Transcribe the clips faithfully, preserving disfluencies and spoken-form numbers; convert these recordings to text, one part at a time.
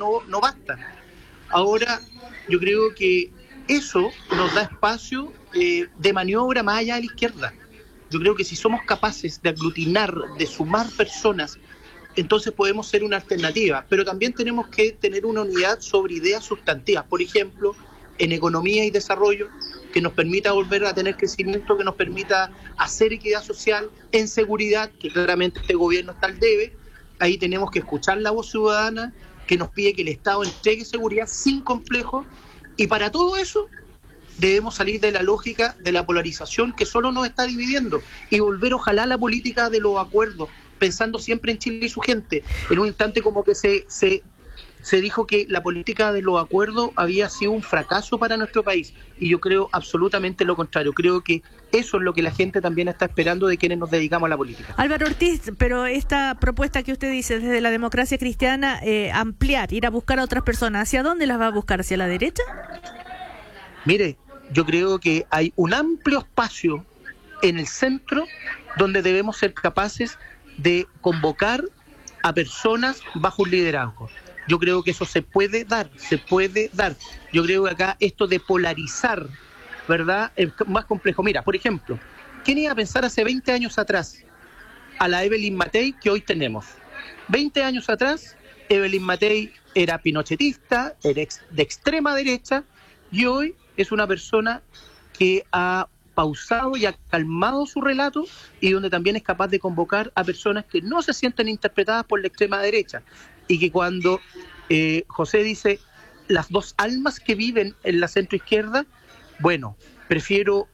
no, no basta. Ahora, yo creo que eso nos da espacio eh, de maniobra más allá de la izquierda. Yo creo que si somos capaces de aglutinar, de sumar personas, entonces podemos ser una alternativa, pero también tenemos que tener una unidad sobre ideas sustantivas, por ejemplo, en economía y desarrollo, que nos permita volver a tener crecimiento, que nos permita hacer equidad social, en seguridad, que claramente este gobierno está al debe. Ahí tenemos que escuchar la voz ciudadana, que nos pide que el Estado entregue seguridad sin complejo, y para todo eso debemos salir de la lógica de la polarización que solo nos está dividiendo y volver ojalá a la política de los acuerdos, pensando siempre en Chile y su gente. En un instante como que se, se, se dijo que la política de los acuerdos había sido un fracaso para nuestro país, y yo creo absolutamente lo contrario. Creo que eso es lo que la gente también está esperando de quienes nos dedicamos a la política. Álvaro Ortiz, pero esta propuesta que usted dice desde la democracia cristiana, eh, ampliar, ir a buscar a otras personas, ¿hacia dónde las va a buscar? ¿Hacia la derecha? Mire, yo creo que hay un amplio espacio en el centro donde debemos ser capaces de convocar a personas bajo un liderazgo. Yo creo que eso se puede dar, se puede dar. Yo creo que acá esto de polarizar, ¿verdad?, es más complejo. Mira, por ejemplo, ¿quién iba a pensar hace veinte años atrás a la Evelyn Matei que hoy tenemos? veinte años atrás, Evelyn Matei era pinochetista, era ex, de extrema derecha, y hoy es una persona que ha pausado y ha calmado su relato, y donde también es capaz de convocar a personas que no se sienten interpretadas por la extrema derecha, y que cuando eh, José dice las dos almas que viven en la centroizquierda, bueno, prefiero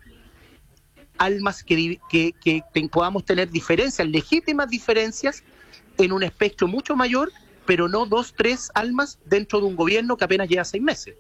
almas que, que, que, que podamos tener diferencias, legítimas diferencias, en un espectro mucho mayor, pero no dos, tres almas dentro de un gobierno que apenas lleva seis meses.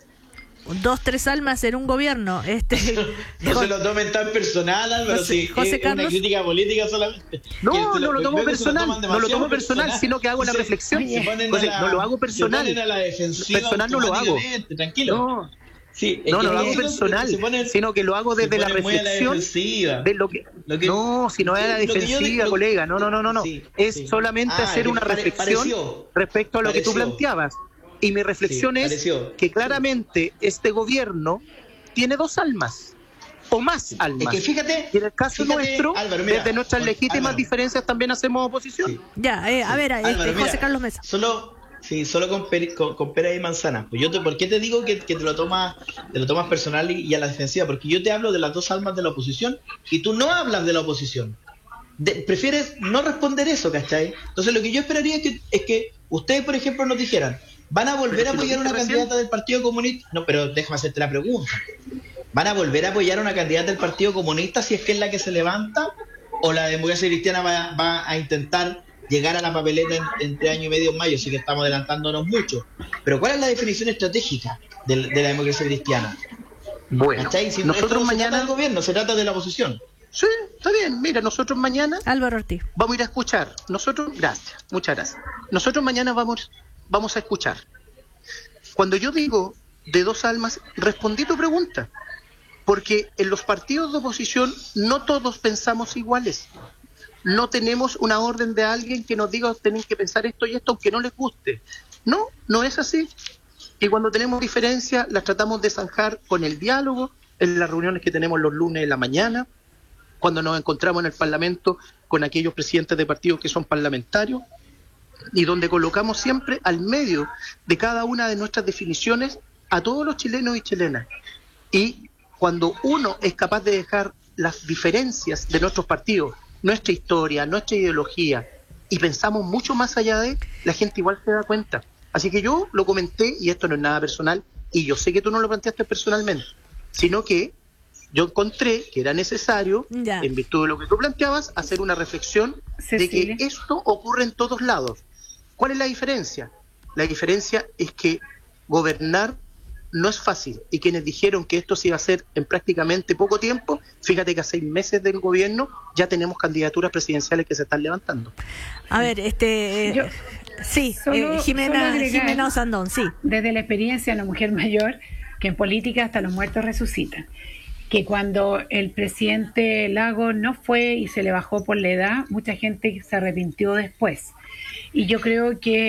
Dos, tres almas en un gobierno. Este, no con... se lo tomen tan personal, Álvaro, José, si José es Carlos... una crítica política solamente. No, no lo, lo tomo personal, lo no lo tomo personal, personal, sino que hago una reflexión. José, la, no lo hago personal. Se a la defensiva personal no lo hago. Tranquilo. No. Sí, no, no lo hago personal, ponen, sino que lo hago desde la reflexión la de lo que, lo que no, si no es la defensiva, lo, colega, no, no, no, no, no. Sí, es sí. solamente ah, hacer una pare, reflexión pareció, respecto a lo pareció. que tú planteabas. Y mi reflexión sí, es pareció. que claramente este gobierno tiene dos almas o más almas. Es que fíjate, y en el caso fíjate, nuestro, Álvaro, mira, desde nuestras legítimas Álvaro. diferencias también hacemos oposición. Sí. Ya, eh, a ver, sí. Álvaro, este, José mira, Carlos Mesa. Solo Sí, solo con, peri, con, con peras y manzanas. Pues yo te, ¿por qué te digo que, que te lo tomas te lo tomas personal y, y a la defensiva? Porque yo te hablo de las dos almas de la oposición y tú no hablas de la oposición. De, prefieres no responder eso, ¿cachai? Entonces lo que yo esperaría es que, es que ustedes, por ejemplo, nos dijeran, ¿van a volver a apoyar a una candidata del Partido Comunista? No, pero déjame hacerte la pregunta. ¿Van a volver a apoyar a una candidata del Partido Comunista si es que es la que se levanta? ¿O la democracia cristiana va, va a intentar llegar a la papeleta en, entre año y medio en mayo? Así que estamos adelantándonos mucho. Pero ¿cuál es la definición estratégica de, de la democracia cristiana? Bueno, si nosotros no mañana... se trata del gobierno, se trata de la oposición. Sí, está bien. Mira, nosotros mañana... Álvaro Ortiz. Vamos a ir a escuchar. Nosotros... Gracias, muchas gracias. Nosotros mañana vamos, vamos a escuchar. Cuando yo digo de dos almas, respondí tu pregunta. Porque en los partidos de oposición no todos pensamos iguales. No tenemos una orden de alguien que nos diga tenéis que pensar esto y esto aunque no les guste. No, no es así. Y cuando tenemos diferencias las tratamos de zanjar con el diálogo, en las reuniones que tenemos los lunes en la mañana, cuando nos encontramos en el Parlamento con aquellos presidentes de partidos que son parlamentarios, y donde colocamos siempre al medio de cada una de nuestras definiciones a todos los chilenos y chilenas. Y cuando uno es capaz de dejar las diferencias de nuestros partidos, nuestra historia, nuestra ideología, y pensamos mucho más allá de, la gente igual se da cuenta. Así que yo lo comenté, y esto no es nada personal, y yo sé que tú no lo planteaste personalmente, sino que yo encontré que era necesario, ya. en virtud de lo que tú planteabas, hacer una reflexión Cecilia. de que esto ocurre en todos lados. ¿Cuál es la diferencia? La diferencia es que gobernar no es fácil, y quienes dijeron que esto se iba a hacer en prácticamente poco tiempo, fíjate que a seis meses del gobierno ya tenemos candidaturas presidenciales que se están levantando. A ver, este Yo, sí, solo, eh, Jimena, Jimena Osandón, sí. Desde la experiencia de una mujer mayor, que en política hasta los muertos resucitan, que cuando el presidente Lagos no fue y se le bajó por la edad, mucha gente se arrepintió después. Y yo creo que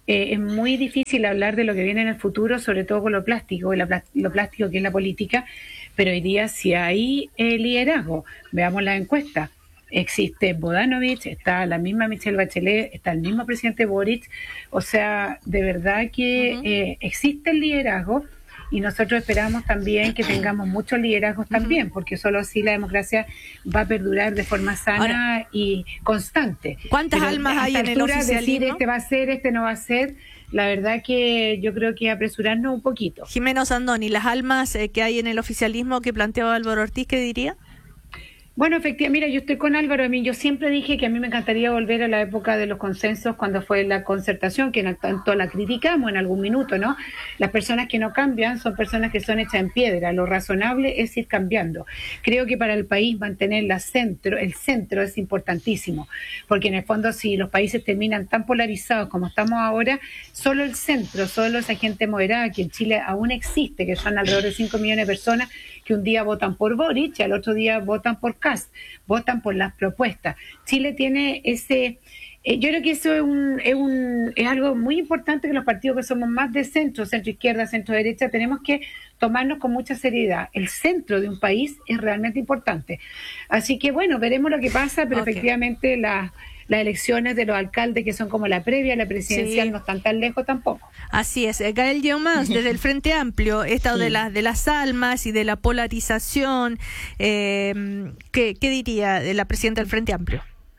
eh, es muy difícil hablar de lo que viene en el futuro, sobre todo con lo plástico, la, lo plástico que es la política, pero hoy día sí hay eh, liderazgo. Veamos la encuesta. Existe Bodanovich, está la misma Michelle Bachelet, está el mismo presidente Boric, o sea, de verdad que uh-huh. eh, existe el liderazgo. Y nosotros esperamos también que tengamos muchos liderazgos también, porque solo así la democracia va a perdurar de forma sana Ahora, y constante. ¿Cuántas Pero almas hay en el oficialismo? Decir este va a ser, este no va a ser, la verdad que yo creo que apresurarnos un poquito. Jimena Sandoni, ¿las almas eh, que hay en el oficialismo que planteaba Álvaro Ortiz, qué diría? Bueno, efectivamente, mira, yo estoy con Álvaro. A mí, yo siempre dije que a mí me encantaría volver a la época de los consensos, cuando fue la concertación, que tanto la criticamos en algún minuto, ¿no? Las personas que no cambian son personas que son hechas en piedra. Lo razonable es ir cambiando. Creo que para el país mantener la centro, el centro es importantísimo, porque en el fondo si los países terminan tan polarizados como estamos ahora, solo el centro, solo esa gente moderada que en Chile aún existe, que son alrededor de cinco millones de personas, que un día votan por Boric y al otro día votan por Kast, votan por las propuestas. Chile tiene ese... Eh, yo creo que eso es, un, es, un, es algo muy importante, que los partidos que somos más de centro, centro izquierda, centro derecha, tenemos que tomarnos con mucha seriedad. El centro de un país es realmente importante. Así que bueno, veremos lo que pasa, pero okay. efectivamente la... las elecciones de los alcaldes, que son como la previa a la presidencial, sí. no están tan lejos tampoco. Así es. Gael Yeomans, desde el Frente Amplio, esta sí. de, las de las almas y de la polarización, eh, ¿qué, ¿qué diría de la presidenta del Frente Amplio?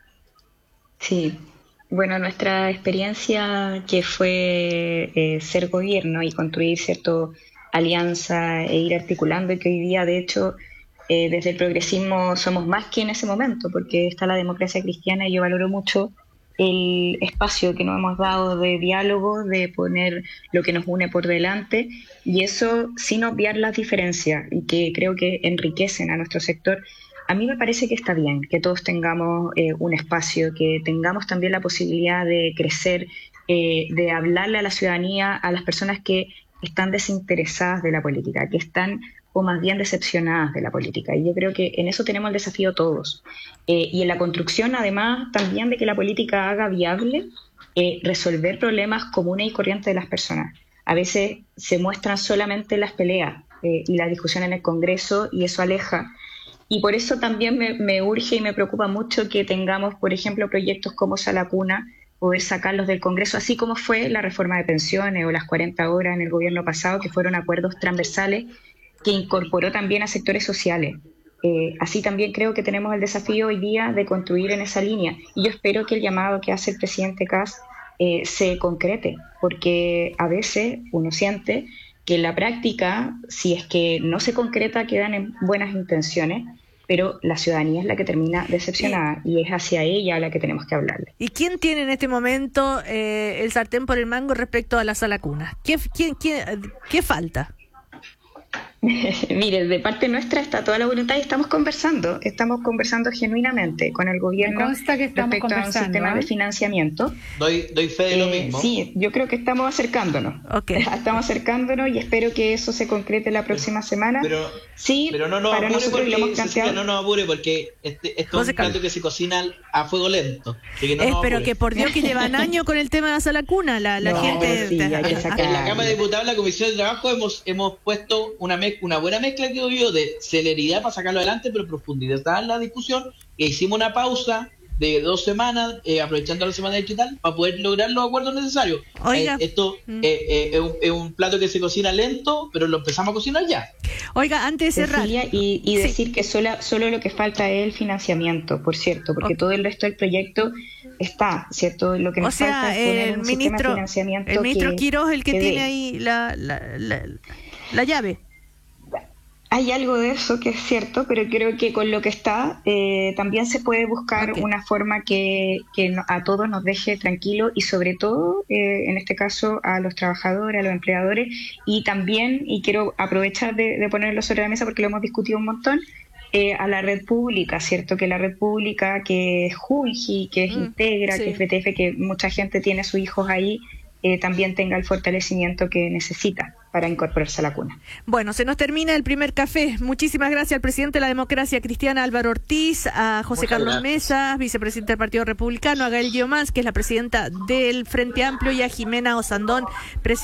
Sí, bueno, nuestra experiencia que fue eh, ser gobierno y construir cierta alianza e ir articulando, y que hoy día, de hecho, Eh, desde el progresismo somos más que en ese momento, porque está la democracia cristiana y yo valoro mucho el espacio que nos hemos dado de diálogo, de poner lo que nos une por delante, y eso sin obviar las diferencias, y que creo que enriquecen a nuestro sector. A mí me parece que está bien que todos tengamos eh, un espacio, que tengamos también la posibilidad de crecer, eh, de hablarle a la ciudadanía, a las personas que están desinteresadas de la política, que están o más bien decepcionadas de la política. Y yo creo que en eso tenemos el desafío todos. Eh, y en la construcción, además, también de que la política haga viable eh, resolver problemas comunes y corrientes de las personas. A veces se muestran solamente las peleas eh, y la discusión en el Congreso, y eso aleja. Y por eso también me, me urge y me preocupa mucho que tengamos, por ejemplo, proyectos como Sala Cuna, poder sacarlos del Congreso, así como fue la reforma de pensiones o las cuarenta horas en el gobierno pasado, que fueron acuerdos transversales que incorporó también a sectores sociales. Eh, así también creo que tenemos el desafío hoy día de construir en esa línea, y yo espero que el llamado que hace el presidente Kast eh, se concrete, porque a veces uno siente que en la práctica, si es que no se concreta, quedan en buenas intenciones, pero la ciudadanía es la que termina decepcionada, y es hacia ella a la que tenemos que hablarle. ¿Y quién tiene en este momento eh, el sartén por el mango respecto a la Sala Cuna? ¿Quién, quién, quién, ¿Qué falta? Mire, de parte nuestra está toda la voluntad y estamos conversando, estamos conversando genuinamente con el gobierno respecto a un sistema ¿eh? de financiamiento. Doy, doy fe de eh, lo mismo. Sí, yo creo que estamos acercándonos. Okay. Estamos acercándonos y espero que eso se concrete la próxima semana. Pero, sí, pero no nos para apure nosotros porque, lo hemos planteado. no nos apure porque este, esto es un plato que se cocina a fuego lento. Que no es, pero que por Dios que llevan años con el tema de la Sala Cuna, la, la no, gente... Sí, te, en, en la Cámara de Diputados, en la Comisión de Trabajo, hemos, hemos puesto una mezcla, una buena mezcla, que yo, de celeridad para sacarlo adelante, pero profundidad en la discusión, e hicimos una pausa de dos semanas, eh, aprovechando la semana digital, para poder lograr los acuerdos necesarios. Oiga, eh, esto mm. eh, eh, es, un, es un plato que se cocina lento, pero lo empezamos a cocinar ya. Oiga, antes de cerrar... Cecilia, y, y decir sí. que solo, solo lo que falta es el financiamiento, por cierto, porque okay. todo el resto del proyecto está, ¿cierto? Lo que nos o sea, falta es poner el un ministro, sistema de financiamiento el ministro que, Quiroz, el que, que tiene dé. ahí la, la, la, la llave. Hay algo de eso que es cierto, pero creo que con lo que está eh, también se puede buscar okay. una forma que, que a todos nos deje tranquilos, y sobre todo, eh, en este caso, a los trabajadores, a los empleadores, y también, y quiero aprovechar de, de ponerlo sobre la mesa porque lo hemos discutido un montón, eh, a la red pública, ¿cierto? Que la red pública, que es Junji, que es mm, Integra, sí. que es B T F, que mucha gente tiene sus hijos ahí, eh, también tenga el fortalecimiento que necesita para incorporarse a la cuna. Bueno, se nos termina el primer café. Muchísimas gracias al presidente de la Democracia Cristiana, Álvaro Ortiz, a José Muchas Carlos gracias. Mesa, vicepresidente del Partido Republicano, a Gael Guiomás, que es la presidenta del Frente Amplio, y a Jimena Osandón, presidenta